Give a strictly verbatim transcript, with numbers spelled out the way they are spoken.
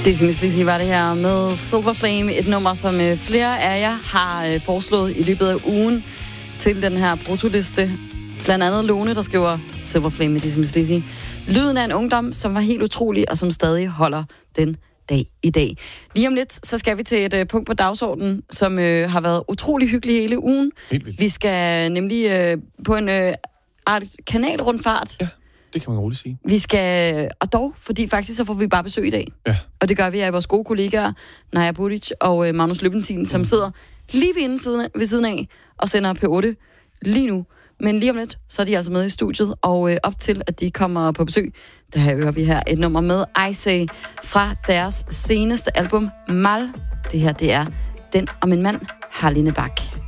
Dizzy Miss Lizzy var det her med Silver Flame, et nummer, som øh, flere af jer har øh, foreslået i løbet af ugen til den her brutoliste. Blandt andet Lone, der skriver Silver Flame med Dizzy Miss Lizzy. Lyden af en ungdom, som var helt utrolig, og som stadig holder den dag i dag. Lige om lidt, så skal vi til et øh, punkt på dagsordenen, som øh, har været utrolig hyggelig hele ugen. Helt vildt. Vi skal nemlig øh, på en øh, kanalrundfart. Ja. Det kan man roligt sige. Vi skal, og dog, fordi faktisk så får vi bare besøg i dag. Ja. Og det gør vi af vores gode kollegaer, Naja Buric og øh, Magnus Løbentin, som mm. sidder lige ved, inden siden, ved siden af og sender P otte lige nu. Men lige om lidt, så er de altså med i studiet, og øh, op til, at de kommer på besøg, der hører vi her et nummer med Icey fra deres seneste album, Mal. Det her, det er Den om en mand, Harline Bak.